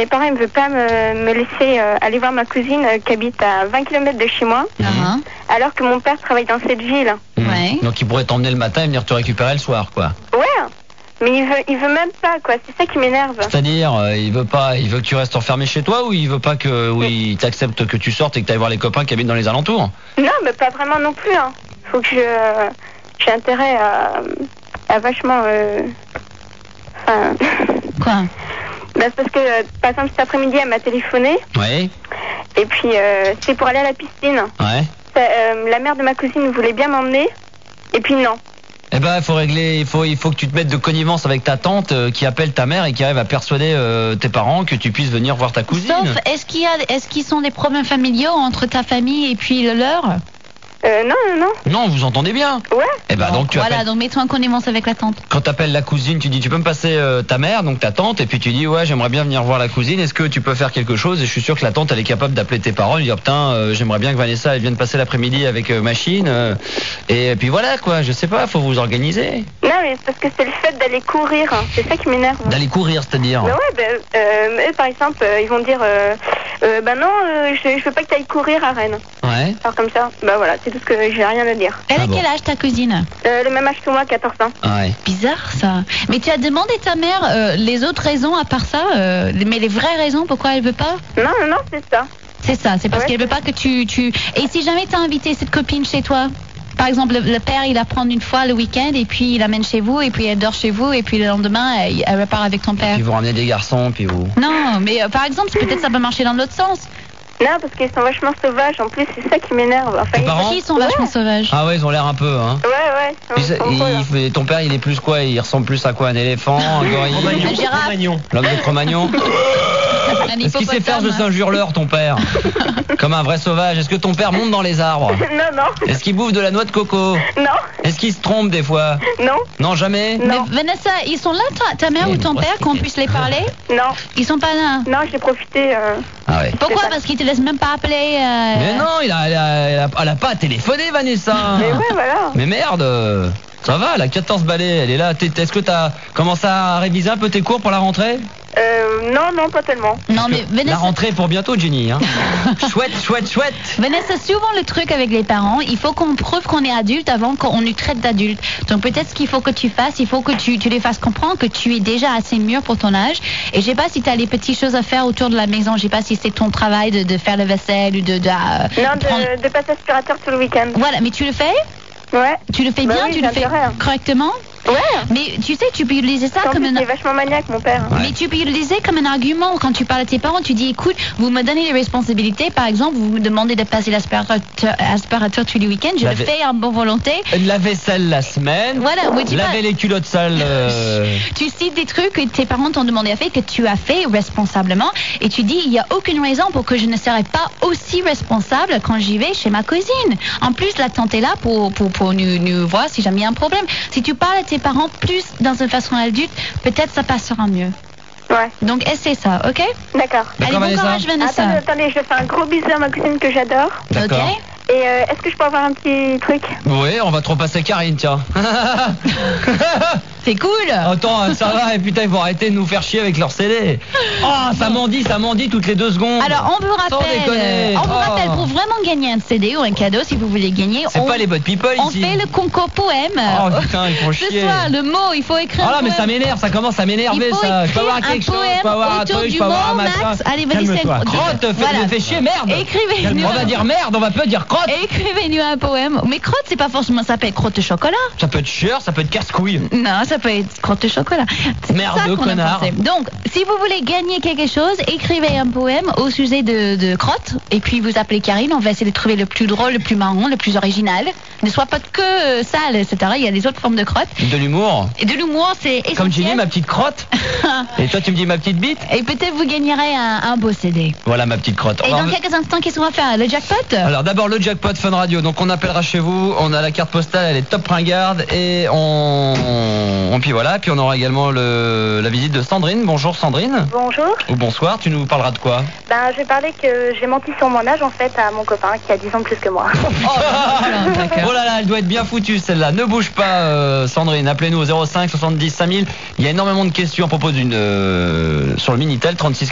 mes parents ne veulent pas me laisser aller voir ma cousine qui habite à 20 km de chez moi, alors que mon père travaille dans cette ville. Ouais. Donc il pourrait t'emmener le matin et venir te récupérer le soir, quoi. Ouais, mais il veut même pas, quoi. C'est ça qui m'énerve. C'est-à-dire, il veut que tu restes enfermé chez toi, ou il veut pas que, il t'accepte que tu sortes et que tu ailles voir les copains qui habitent dans les alentours? Non, mais pas vraiment non plus. Hein. Faut que j'ai intérêt à vachement. Quoi? Bah, c'est parce que, par exemple, cet après-midi, elle m'a téléphoné. Ouais. Et puis, c'est pour aller à la piscine. Ouais. La mère de ma cousine voulait bien m'emmener. Et puis, non. Eh ben, il faut que tu te mettes de connivence avec ta tante qui appelle ta mère et qui arrive à persuader tes parents que tu puisses venir voir ta cousine. Sauf, est-ce qu'ils sont des problèmes familiaux entre ta famille et puis le leur? Non. Non, vous entendez bien. Ouais. Eh ben, donc tu appelles... donc mets-toi en connivence avec la tante. Quand t'appelles la cousine, tu dis tu peux me passer ta mère, donc ta tante, et puis tu dis ouais, j'aimerais bien venir voir la cousine, est-ce que tu peux faire quelque chose? Et je suis sûr que la tante elle est capable d'appeler tes parents et dire putain, j'aimerais bien que Vanessa elle vienne passer l'après-midi avec machine, et puis voilà quoi, je sais pas, faut vous organiser. Non, mais c'est parce que c'est le fait d'aller courir, hein. C'est ça qui m'énerve. D'aller courir, c'est-à-dire? Bah ouais, eux par exemple, ils vont dire bah non, je veux pas que tu ailles courir à Rennes. Ouais. Alors comme ça, bah voilà, c'est tout ce que j'ai rien à dire. Elle a quel âge ta cousine? Le même âge que moi, 14 ans. Ouais. Bizarre ça. Mais tu as demandé ta mère les autres raisons à part ça, mais les vraies raisons pourquoi elle veut pas? Non, c'est ça. C'est ça, c'est parce qu'elle veut pas que tu... Et si jamais t'as invité cette copine chez toi? Par exemple, le père, il la prend une fois le week-end et puis il l'amène chez vous et puis elle dort chez vous et puis le lendemain, elle repart avec ton père. Puis vous ramenez des garçons, puis vous... Non, mais par exemple, peut-être ça peut marcher dans l'autre sens. Non, parce qu'ils sont vachement sauvages. En plus, c'est ça qui m'énerve. Enfin, tes parents? Ils sont vachement sauvages. Ah ouais, ils ont l'air un peu, hein. Ouais. Ton père, il est plus quoi? Il ressemble plus à quoi? Un éléphant, un gorille? Un girafe. L'homme de Cro-Magnon? Est-ce qu'il sait faire de Saint-Hurleur, ton père? Comme un vrai sauvage. Est-ce que ton père monte dans les arbres? Non. Est-ce qu'il bouffe de la noix de coco? Non. Est-ce qu'il se trompe des fois? Non. Non, jamais? Non. Mais Vanessa, ils sont là, ta mère ou ton père, qu'on puisse les parler? Non. Ils sont pas là. Non, j'ai profité. Ah ouais. Pourquoi? Parce qu'ils te laissent même pas appeler. Mais non, elle a pas téléphoné, Vanessa. Mais ouais, voilà. Mais merde. Ça va, elle a 14 balais, elle est là. Est-ce que t'as commencé à réviser un peu tes cours pour la rentrée? Non, pas tellement. Non, mais Vanessa... La rentrée pour bientôt, Jenny. Hein. Chouette. Vanessa, souvent le truc avec les parents, il faut qu'on prouve qu'on est adulte avant qu'on nous traite d'adulte. Donc peut-être ce qu'il faut que tu fasses, il faut que tu les fasses comprendre que tu es déjà assez mûr pour ton âge. Et je sais pas si tu as les petites choses à faire autour de la maison. Je sais pas si c'est ton travail de faire la vaisselle ou de passer aspirateur tout le week-end. Voilà, mais tu le fais? Ouais. Tu le fais bien, oui, tu le fais correctement? Ouais. Mais tu sais, tu peux utiliser ça comme il est vachement maniaque, mon père. Mais tu peux utiliser comme un argument quand tu parles à tes parents. Tu dis, écoute, vous me donnez les responsabilités. Par exemple, vous me demandez de passer l'aspirateur tous les week-ends. Je le fais en bonne volonté. La vaisselle la semaine. Voilà. Oui, laver les culottes sales. Tu cites des trucs que tes parents t'ont demandé à faire, que tu as fait responsablement. Et tu dis, il n'y a aucune raison pour que je ne serais pas aussi responsable quand j'y vais chez ma cousine. En plus, la tante est là pour nous voir si jamais il y a un problème. Si tu parles à tes parents plus dans une façon adulte, peut-être ça passera mieux. Ouais. Donc essaie ça, ok? D'accord. Allez, bon courage, Vanessa. Attendez, je fais un gros bisou à ma cousine que j'adore. D'accord. Ok. Et est-ce que je peux avoir un petit truc? Oui, on va te repasser Karine, tiens. C'est cool. Attends, ça va, et putain, ils vont arrêter de nous faire chier avec leur CD. Oh, ça m'en dit toutes les 2 secondes. Alors, on vous rappelle, pour vraiment gagner un CD ou un cadeau, si vous voulez gagner, c'est pas les bot people on ici. fait le concours poème. Oh putain, ils font chier. Ce soir, le mot, il faut écrire. Oh là, un mais poème. ça m'énerve, ça commence à m'énerver ça. Je peux avoir quelque chose, je peux avoir un truc, je peux avoir un machin. Allez, vas-y, c'est Crotte, me fais chier, merde. Écrivez-nous. On va dire merde, on va pas dire crotte. Écrivez-nous un poème. Mais crotte, c'est pas forcément, ça peut être crotte de chocolat. Ça peut être chieur, ça peut être casse-couille. Non, ça peut être crotte de chocolat. Merde, connard. Donc, si vous voulez gagner quelque chose, écrivez un poème au sujet de crotte. Et puis vous appelez Karine, on va essayer de trouver le plus drôle, le plus marrant, le plus original. Ne soit pas que sale, etc. Il y a des autres formes de crotte. De l'humour. Et de l'humour, c'est essentiel. Comme tu dis, ma petite crotte. Et toi, tu me dis ma petite bite. Et peut-être vous gagnerez un beau CD. Voilà ma petite crotte. Et dans quelques instants, qu'est-ce qu'on va faire? Le jackpot? Alors d'abord le jackpot Fun Radio. Donc on appellera chez vous. On a la carte postale, elle est top ringarde. Et puis voilà. Puis on aura également la visite de Sandrine. Bonjour Sandrine. Bonjour. Ou bonsoir. Tu nous parleras de quoi? Je vais parler que j'ai menti sur mon âge en fait à mon copain qui a 10 ans de plus que moi. Oh là là, elle doit être bien foutue celle-là. Ne bouge pas Sandrine. Appelez-nous au 05 70 5000. Il y a énormément de questions à propos sur le Minitel 36